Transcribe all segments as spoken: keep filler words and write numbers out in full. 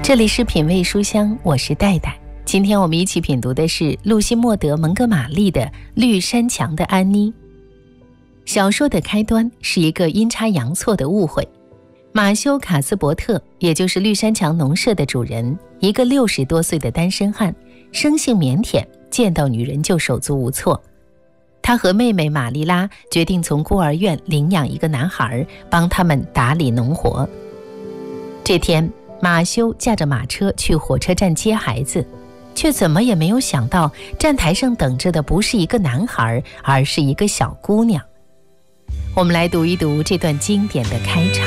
这里是品味书香，我是戴戴。今天我们一起品读的是露西·莫德·蒙哥马利的《绿山墙的安妮》。小说的开端是一个阴差阳错的误会。马修·卡斯伯特，也就是绿山墙农舍的主人，一个六十多岁的单身汉，生性腼腆，见到女人就手足无措。他和妹妹玛丽拉决定从孤儿院领养一个男孩，帮他们打理农活。这天，马修驾着马车去火车站接孩子，却怎么也没有想到，站台上等着的不是一个男孩，而是一个小姑娘。我们来读一读这段经典的开场。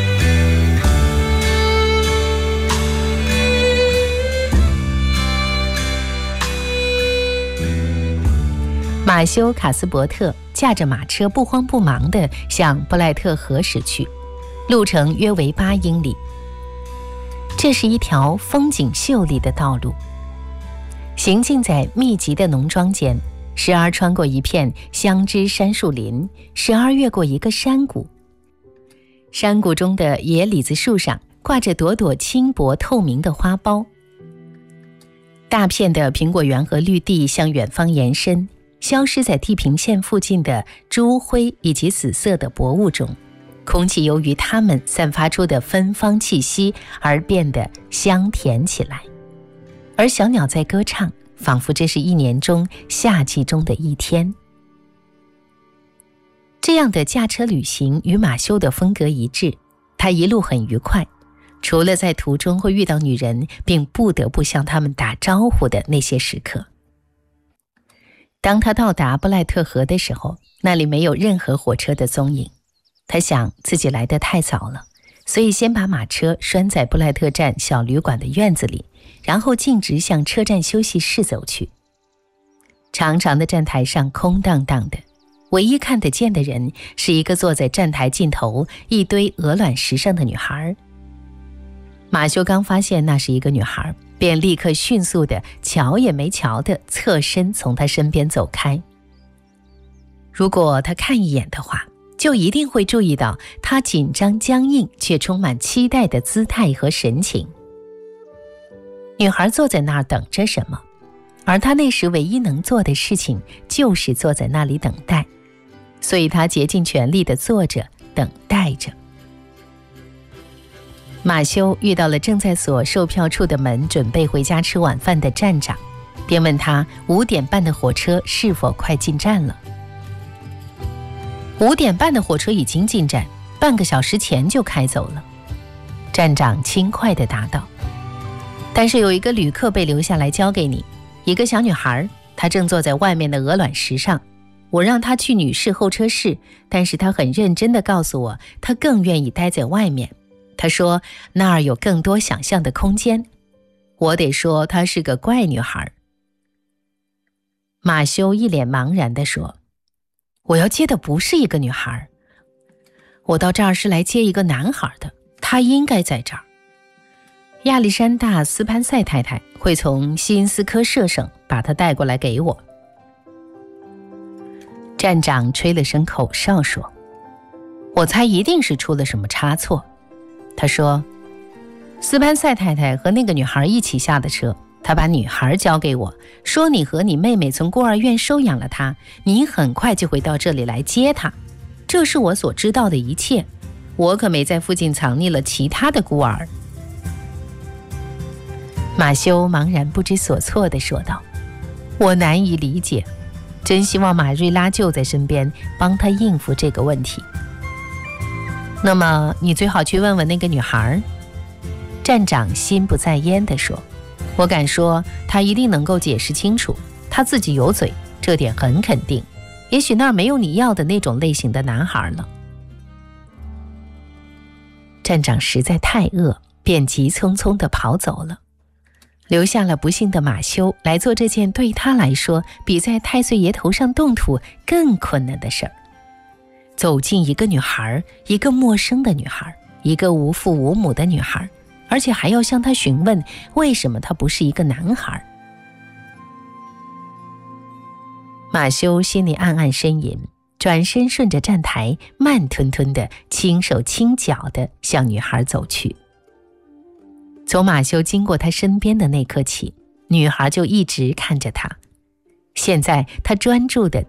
马修·卡斯伯特驾着马车不慌不忙地向布莱特河驶去，路程约为八英里。这是一条风景秀丽的道路，行进在密集的农庄间，时而穿过一片香枝杉树林，时而越过一个山谷。山谷中的野李子树上挂着朵朵轻薄透明的花苞。大片的苹果园和绿地向远方延伸，消失在地平线附近的朱灰以及紫色的薄雾中，空气由于它们散发出的芬芳气息而变得香甜起来，而小鸟在歌唱，仿佛这是一年中夏季中的一天。这样的驾车旅行与马修的风格一致，他一路很愉快，除了在途中会遇到女人并不得不向他们打招呼的那些时刻。当他到达布莱特河的时候，那里没有任何火车的踪影。他想自己来得太早了，所以先把马车拴在布莱特站小旅馆的院子里，然后径直向车站休息室走去。长长的站台上空荡荡的，唯一看得见的人是一个坐在站台尽头一堆鹅卵石上的女孩。马修刚发现那是一个女孩，便立刻迅速地瞧也没瞧地侧身从她身边走开。如果他看一眼的话，就一定会注意到她紧张僵硬却充满期待的姿态和神情。女孩坐在那儿等着什么，而她那时唯一能做的事情就是坐在那里等待，所以她竭尽全力地坐着等待着。马修遇到了正在锁售票处的门准备回家吃晚饭的站长，便问他五点半的火车是否快进站了。五点半的火车已经进站，半个小时前就开走了，站长轻快地答道。但是有一个旅客被留下来交给你，一个小女孩，她正坐在外面的鹅卵石上。我让她去女士候车室，但是她很认真地告诉我，她更愿意待在外面。她说那儿有更多想象的空间。我得说她是个怪女孩。马修一脸茫然地说，我要接的不是一个女孩，我到这儿是来接一个男孩的，他应该在这儿。亚历山大·斯潘塞太太会从西因斯科舍省把他带过来给我。站长吹了声口哨说，我猜一定是出了什么差错。他说，斯潘塞太太和那个女孩一起下的车，他把女孩交给我，说你和你妹妹从孤儿院收养了她，你很快就会到这里来接她。这是我所知道的一切，我可没在附近藏匿了其他的孤儿。马修茫然不知所措地说道，我难以理解，真希望马瑞拉就在身边帮他应付这个问题。那么你最好去问问那个女孩。站长心不在焉地说，我敢说她一定能够解释清楚，她自己有嘴，这点很肯定。也许那儿没有你要的那种类型的男孩了。站长实在太饿，便急匆匆地跑走了，留下了不幸的马修来做这件对他来说比在太岁爷头上动土更困难的事儿。走进一个女孩，一个陌生的女孩，一个无父无母的女孩，而且还要向她询问为什么她不是一个男孩。马修心里暗暗呻吟，转身顺着站台慢吞吞地轻手轻脚地向女孩走去。 从马修经过他身边的那刻起，女孩就一直看着他。现在她专注地